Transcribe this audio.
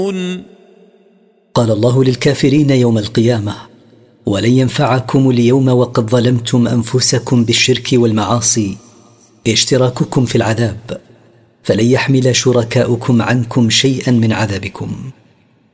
قال الله للكافرين يوم القيامة: ولن ينفعكم اليوم وقد ظلمتم أنفسكم بالشرك والمعاصي اشتراككم في العذاب، فلن يحمل شركاؤكم عنكم شيئا من عذابكم.